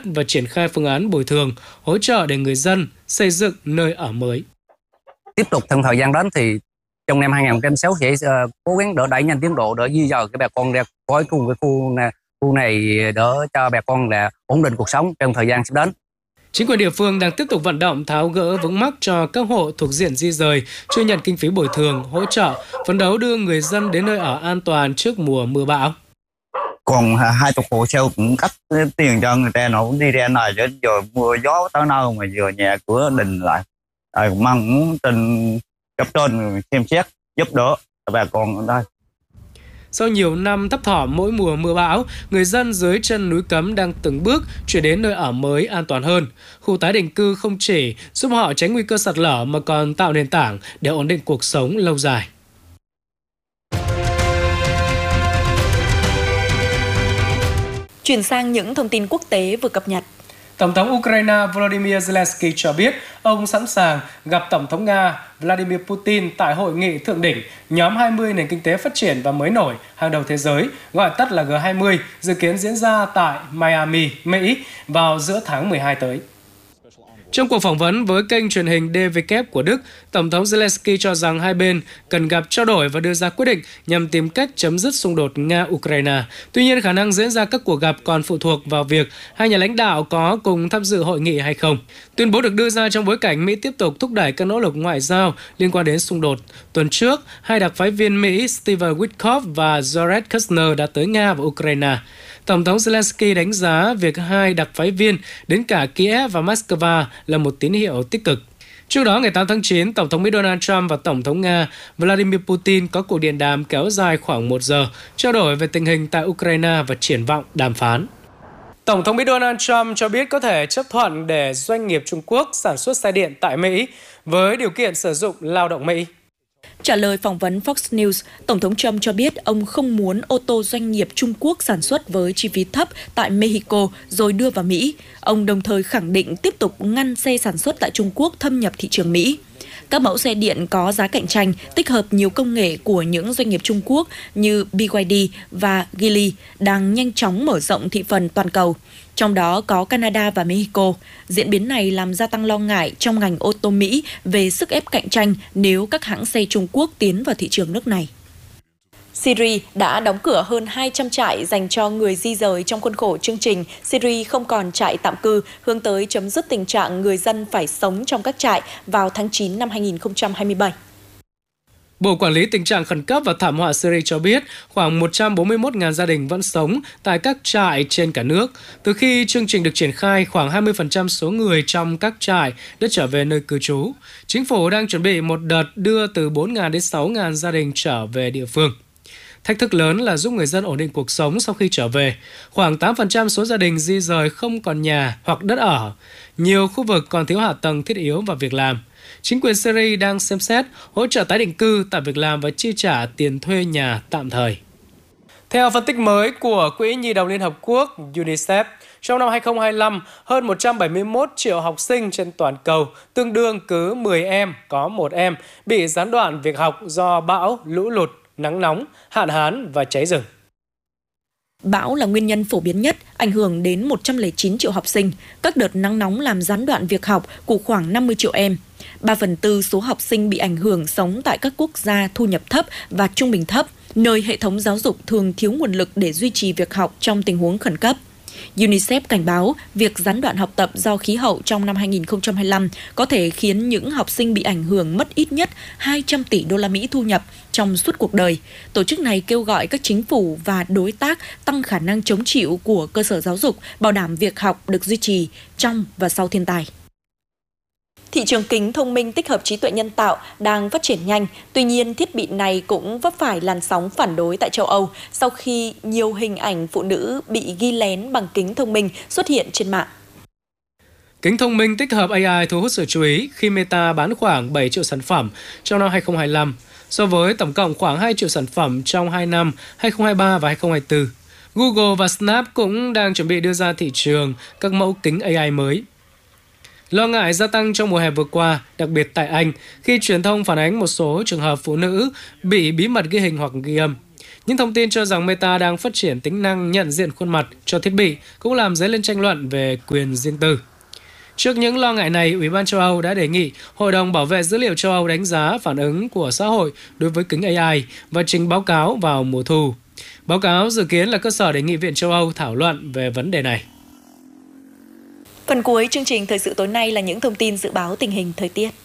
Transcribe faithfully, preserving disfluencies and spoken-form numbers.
và triển khai phương án bồi thường, hỗ trợ để người dân xây dựng nơi ở mới. Tiếp tục trong thời gian đến thì trong năm hai nghìn không trăm lẻ sáu sẽ uh, cố gắng đỡ đẩy nhanh tiến độ để di dời cái bà con ra khỏi khu cái khu này, khu này đỡ cho bà con là ổn định cuộc sống trong thời gian sắp đến. Chính quyền địa phương đang tiếp tục vận động tháo gỡ vướng mắc cho các hộ thuộc diện di dời chưa nhận kinh phí bồi thường, hỗ trợ, phấn đấu đưa người dân đến nơi ở an toàn trước mùa mưa bão. Còn hai chục hộ sale cũng cấp tiền cho người ta, nó cũng đi ra này chứ giờ mưa gió tới nơi mà giờ nhà cửa đình lại. À, mong muốn trình cấp trên xem xét giúp đỡ bà con ở đây. Sau nhiều năm thấp thỏm mỗi mùa mưa bão, người dân dưới chân núi Cấm đang từng bước chuyển đến nơi ở mới an toàn hơn. Khu tái định cư không chỉ giúp họ tránh nguy cơ sạt lở mà còn tạo nền tảng để ổn định cuộc sống lâu dài. Chuyển sang những thông tin quốc tế vừa cập nhật. Tổng thống Ukraine Volodymyr Zelensky cho biết ông sẵn sàng gặp Tổng thống Nga Vladimir Putin tại hội nghị thượng đỉnh nhóm hai mươi nền kinh tế phát triển và mới nổi hàng đầu thế giới, gọi tắt là G hai mươi, dự kiến diễn ra tại Miami, Mỹ vào giữa tháng mười hai tới. Trong cuộc phỏng vấn với kênh truyền hình đê vê kép của Đức, Tổng thống Zelensky cho rằng hai bên cần gặp trao đổi và đưa ra quyết định nhằm tìm cách chấm dứt xung đột Nga-Ukraine. Tuy nhiên, khả năng diễn ra các cuộc gặp còn phụ thuộc vào việc hai nhà lãnh đạo có cùng tham dự hội nghị hay không. Tuyên bố được đưa ra trong bối cảnh Mỹ tiếp tục thúc đẩy các nỗ lực ngoại giao liên quan đến xung đột. Tuần trước, hai đặc phái viên Mỹ Steve Witkoff và Jared Kushner đã tới Nga và Ukraine. Tổng thống Zelensky đánh giá việc hai đặc phái viên đến cả Kiev và Moscow là một tín hiệu tích cực. Trước đó, ngày tám tháng chín, Tổng thống Mỹ Donald Trump và Tổng thống Nga Vladimir Putin có cuộc điện đàm kéo dài khoảng một giờ, trao đổi về tình hình tại Ukraine và triển vọng đàm phán. Tổng thống Mỹ Donald Trump cho biết có thể chấp thuận để doanh nghiệp Trung Quốc sản xuất xe điện tại Mỹ với điều kiện sử dụng lao động Mỹ. Trả lời phỏng vấn Fox News, Tổng thống Trump cho biết ông không muốn ô tô doanh nghiệp Trung Quốc sản xuất với chi phí thấp tại Mexico rồi đưa vào Mỹ. Ông đồng thời khẳng định tiếp tục ngăn xe sản xuất tại Trung Quốc thâm nhập thị trường Mỹ. Các mẫu xe điện có giá cạnh tranh, tích hợp nhiều công nghệ của những doanh nghiệp Trung Quốc như bê i đê và Geely đang nhanh chóng mở rộng thị phần toàn cầu. Trong đó có Canada và Mexico. Diễn biến này làm gia tăng lo ngại trong ngành ô tô Mỹ về sức ép cạnh tranh nếu các hãng xe Trung Quốc tiến vào thị trường nước này. Syria đã đóng cửa hơn hai trăm trại dành cho người di dời trong khuôn khổ chương trình Syria không còn trại tạm cư, hướng tới chấm dứt tình trạng người dân phải sống trong các trại vào tháng chín năm hai nghìn không trăm hai mươi bảy. Bộ Quản lý Tình trạng Khẩn cấp và Thảm họa Syria cho biết khoảng một trăm bốn mươi mốt nghìn gia đình vẫn sống tại các trại trên cả nước. Từ khi chương trình được triển khai, khoảng hai mươi phần trăm số người trong các trại đã trở về nơi cư trú. Chính phủ đang chuẩn bị một đợt đưa từ bốn nghìn đến sáu nghìn gia đình trở về địa phương. Thách thức lớn là giúp người dân ổn định cuộc sống sau khi trở về. Khoảng tám phần trăm số gia đình di rời không còn nhà hoặc đất ở. Nhiều khu vực còn thiếu hạ tầng thiết yếu và việc làm. Chính quyền Syria đang xem xét hỗ trợ tái định cư, tạo việc làm và chi trả tiền thuê nhà tạm thời. Theo phân tích mới của Quỹ Nhi đồng Liên Hợp Quốc UNICEF, trong năm hai nghìn không trăm hai mươi lăm, hơn một trăm bảy mươi mốt triệu học sinh trên toàn cầu, tương đương cứ mười em có một em, bị gián đoạn việc học do bão, lũ lụt, nắng nóng, hạn hán và cháy rừng. Bão là nguyên nhân phổ biến nhất, ảnh hưởng đến một trăm lẻ chín triệu học sinh. Các đợt nắng nóng làm gián đoạn việc học của khoảng năm mươi triệu em. ba phần tư số học sinh bị ảnh hưởng sống tại các quốc gia thu nhập thấp và trung bình thấp, nơi hệ thống giáo dục thường thiếu nguồn lực để duy trì việc học trong tình huống khẩn cấp. UNICEF cảnh báo việc gián đoạn học tập do khí hậu trong năm hai nghìn không trăm hai mươi lăm có thể khiến những học sinh bị ảnh hưởng mất ít nhất hai trăm tỷ đô la Mỹ thu nhập trong suốt cuộc đời. Tổ chức này kêu gọi các chính phủ và đối tác tăng khả năng chống chịu của cơ sở giáo dục, bảo đảm việc học được duy trì trong và sau thiên tai. Thị trường kính thông minh tích hợp trí tuệ nhân tạo đang phát triển nhanh, tuy nhiên thiết bị này cũng vấp phải làn sóng phản đối tại châu Âu sau khi nhiều hình ảnh phụ nữ bị ghi lén bằng kính thông minh xuất hiện trên mạng. Kính thông minh tích hợp a i thu hút sự chú ý khi Meta bán khoảng bảy triệu sản phẩm trong năm hai nghìn không trăm hai mươi lăm, so với tổng cộng khoảng hai triệu sản phẩm trong hai năm hai nghìn không trăm hai mươi ba và hai nghìn không trăm hai mươi tư. Google và Snap cũng đang chuẩn bị đưa ra thị trường các mẫu kính a i mới. Lo ngại gia tăng trong mùa hè vừa qua, đặc biệt tại Anh, khi truyền thông phản ánh một số trường hợp phụ nữ bị bí mật ghi hình hoặc ghi âm. Những thông tin cho rằng Meta đang phát triển tính năng nhận diện khuôn mặt cho thiết bị cũng làm dấy lên tranh luận về quyền riêng tư. Trước những lo ngại này, Ủy ban châu Âu đã đề nghị Hội đồng Bảo vệ dữ liệu châu Âu đánh giá phản ứng của xã hội đối với kính a i và trình báo cáo vào mùa thu. Báo cáo dự kiến là cơ sở để Nghị viện châu Âu thảo luận về vấn đề này. Phần cuối chương trình thời sự tối nay là những thông tin dự báo tình hình thời tiết.